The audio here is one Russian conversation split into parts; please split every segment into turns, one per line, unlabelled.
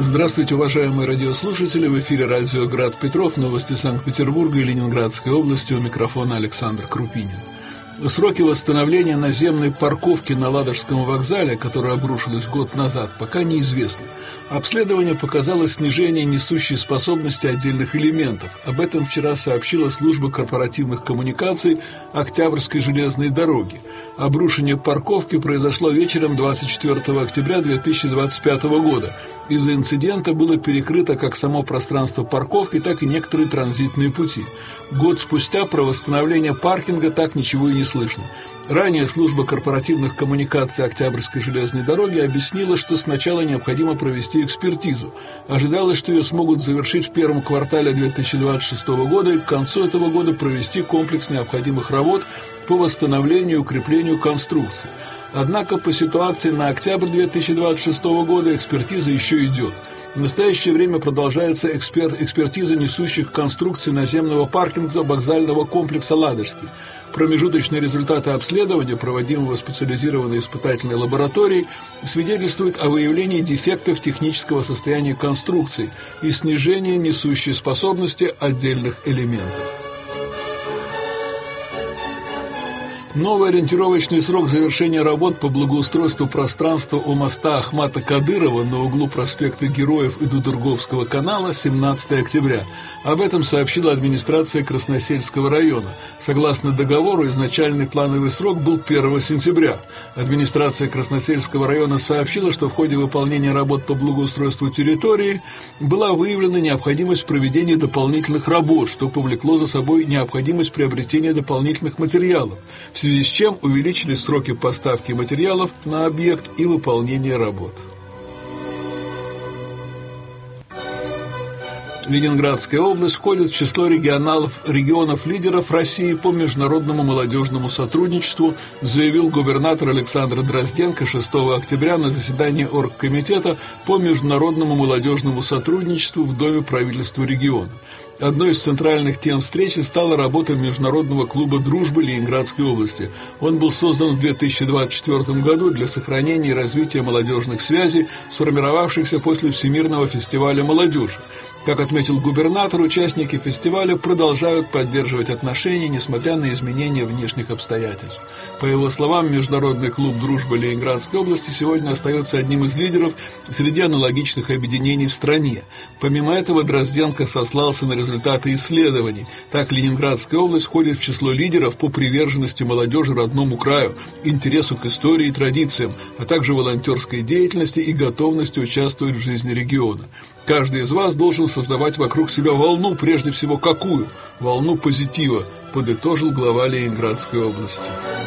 Здравствуйте, уважаемые радиослушатели! В эфире радио «Град Петров», новости Санкт-Петербурга и Ленинградской области. У микрофона Александр Крупинин. Сроки восстановления наземной парковки на Ладожском вокзале, которая обрушилась год назад, пока неизвестны. Обследование показало снижение несущей способности отдельных элементов. Об этом вчера сообщила служба корпоративных коммуникаций Октябрьской железной дороги. Обрушение парковки произошло вечером 24 октября 2025 года. Из-за инцидента было перекрыто как само пространство парковки, так и некоторые транзитные пути. Год спустя про восстановление паркинга так ничего и не слышно. Ранее служба корпоративных коммуникаций Октябрьской железной дороги объяснила, что сначала необходимо провести экспертизу. Ожидалось, что ее смогут завершить в первом квартале 2026 года и к концу этого года провести комплекс необходимых работ по восстановлению и укреплению конструкции. Однако по ситуации на октябрь 2026 года экспертиза еще идет. В настоящее время продолжается экспертиза несущих конструкций наземного паркинга вокзального комплекса «Ладожский». Промежуточные результаты обследования, проводимого специализированной испытательной лабораторией, свидетельствуют о выявлении дефектов технического состояния конструкций и снижении несущей способности отдельных элементов. Новый ориентировочный срок завершения работ по благоустройству пространства у моста Ахмата Кадырова на углу проспекта Героев и Дудурговского канала 17 октября. Об этом сообщила администрация Красносельского района. Согласно договору, изначальный плановый срок был 1 сентября. Администрация Красносельского района сообщила, что в ходе выполнения работ по благоустройству территории была выявлена необходимость проведения дополнительных работ, что повлекло за собой необходимость приобретения дополнительных материалов, в связи с чем увеличились сроки поставки материалов на объект и выполнения работ. Ленинградская область входит в число регионов-лидеров России по международному молодежному сотрудничеству, заявил губернатор Александр Дрозденко 6 октября на заседании оргкомитета по международному молодежному сотрудничеству в Доме правительства региона. Одной из центральных тем встречи стала работа Международного клуба дружбы Ленинградской области. Он был создан в 2024 году для сохранения и развития молодежных связей, сформировавшихся после Всемирного фестиваля молодежи. Как отметил губернатор, участники фестиваля продолжают поддерживать отношения, несмотря на изменения внешних обстоятельств. По его словам, Международный клуб дружбы Ленинградской области сегодня остается одним из лидеров среди аналогичных объединений в стране. Помимо этого, Дрозденко сослался на результаты исследований. Так, Ленинградская область входит в число лидеров по приверженности молодежи родному краю, интересу к истории и традициям, а также волонтерской деятельности и готовности участвовать в жизни региона. Каждый из вас должен создавать вокруг себя волну, прежде всего какую? Волну позитива, подытожил глава Ленинградской области.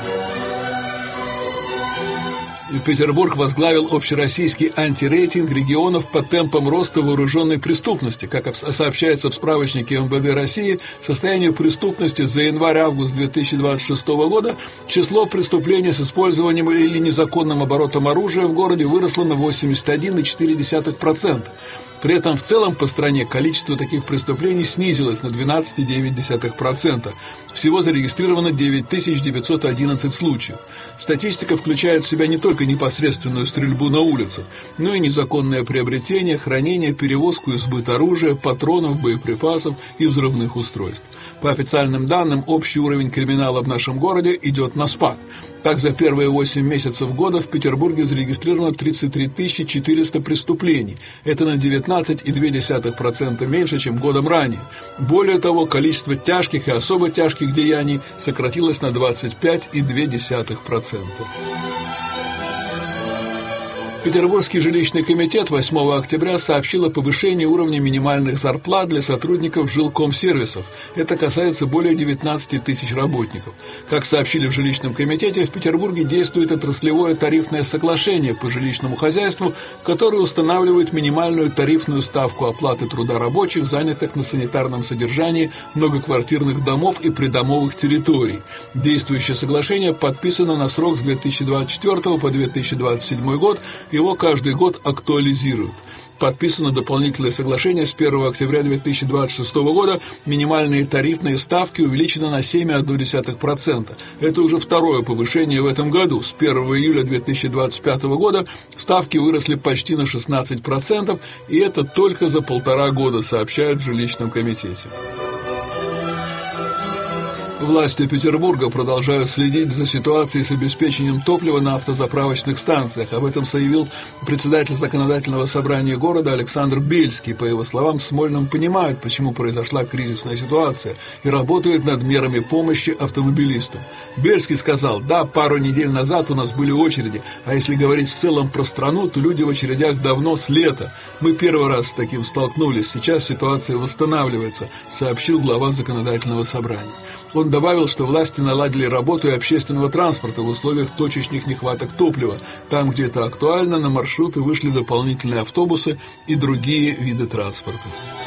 Петербург возглавил общероссийский антирейтинг регионов по темпам роста вооруженной преступности. Как сообщается в справочнике МВД России, состояние преступности за январь-август 2026 года число преступлений с использованием или незаконным оборотом оружия в городе выросло на 81,4%. При этом в целом по стране количество таких преступлений снизилось на 12,9%. Всего зарегистрировано 9911 случаев. Статистика включает в себя не только непосредственную стрельбу на улицах, но и незаконное приобретение, хранение, перевозку и сбыт оружия, патронов, боеприпасов и взрывных устройств. По официальным данным, общий уровень криминала в нашем городе идет на спад. Так, за первые 8 месяцев года в Петербурге зарегистрировано 33 400 преступлений. Это на 19,2% меньше, чем годом ранее. Более того, количество тяжких и особо тяжких деяний сократилось на 25,2%. Петербургский жилищный комитет 8 октября сообщил о повышении уровня минимальных зарплат для сотрудников жилкомсервисов. Это касается более 19 тысяч работников. Как сообщили в жилищном комитете, в Петербурге действует отраслевое тарифное соглашение по жилищному хозяйству, которое устанавливает минимальную тарифную ставку оплаты труда рабочих, занятых на санитарном содержании многоквартирных домов и придомовых территорий. Действующее соглашение подписано на срок с 2024 по 2027 год. Его каждый год актуализируют. подписано дополнительное соглашение с 1 октября 2026 года. Минимальные тарифные ставки увеличены на 7,1%. Это уже второе повышение в этом году. С 1 июля 2025 года ставки выросли почти на 16%, и это только за 1,5 года, сообщают в жилищном комитете. Власти Петербурга продолжают следить за ситуацией с обеспечением топлива на автозаправочных станциях. Об этом заявил председатель законодательного собрания города Александр Бельский. По его словам, в Смольном понимают, почему произошла кризисная ситуация, и работают над мерами помощи автомобилистам. Бельский сказал: да, пару недель назад у нас были очереди, а если говорить в целом про страну, то люди в очередях давно с лета. Мы первый раз с таким столкнулись, сейчас ситуация восстанавливается, сообщил глава законодательного собрания. Он добавил, что власти наладили работу и общественного транспорта в условиях точечных нехваток топлива. Там, где это актуально, на маршруты вышли дополнительные автобусы и другие виды транспорта.